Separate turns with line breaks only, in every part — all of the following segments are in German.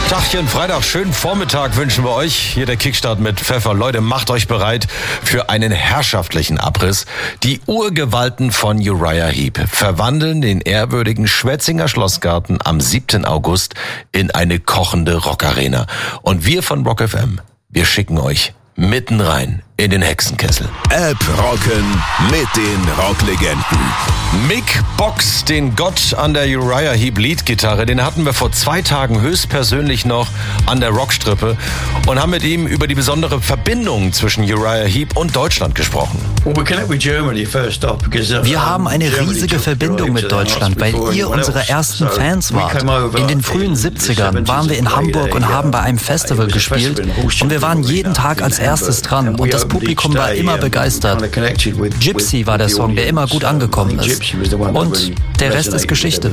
Tachchen, Freitag, schönen Vormittag wünschen wir euch. Hier der Kickstart mit Pfeffer. Leute, macht euch bereit für einen herrschaftlichen Abriss. Die Urgewalten von Uriah Heep verwandeln den ehrwürdigen Schwetzinger Schlossgarten am 7. August in eine kochende Rockarena. Und wir von Rock FM, wir schicken euch mitten rein in den Hexenkessel.
App rocken mit den Rocklegenden.
Mick Box, den Gott an der Uriah Heep Leadgitarre, den hatten wir vor 2 Tagen höchstpersönlich noch an der Rockstrippe und haben mit ihm über die besondere Verbindung zwischen Uriah Heep und Deutschland gesprochen.
Wir haben eine riesige Verbindung mit Deutschland, weil ihr unsere ersten Fans wart. In den frühen 70ern waren wir in Hamburg und haben bei einem Festival gespielt und wir waren jeden Tag als erstes dran und das Publikum war immer begeistert. Gypsy war der Song, der immer gut angekommen ist. Und der Rest ist Geschichte.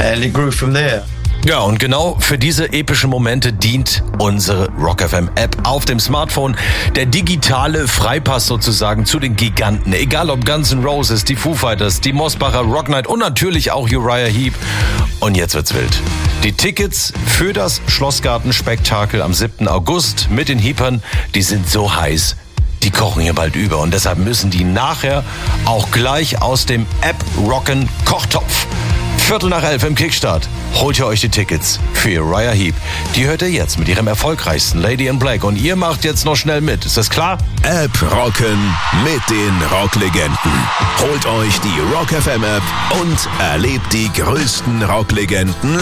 Ja, und genau für diese epischen Momente dient unsere Rock FM App auf dem Smartphone. Der digitale Freipass sozusagen zu den Giganten. Egal ob Guns N' Roses, die Foo Fighters, die Mosbacher Rock Night und natürlich auch Uriah Heep. Und jetzt wird's wild. Die Tickets für das Schlossgarten-Spektakel am 7. August mit den Heepern, die sind so heiß. Die kochen hier bald über und deshalb müssen die nachher auch gleich aus dem App-Rocken-Kochtopf. 11:45 im Kickstart. Holt ihr euch die Tickets für Uriah Heep. Die hört ihr jetzt mit ihrem erfolgreichsten Lady in Black. Und ihr macht jetzt noch schnell mit. Ist das klar?
App rocken mit den Rocklegenden. Holt euch die Rock FM App und erlebt die größten Rocklegenden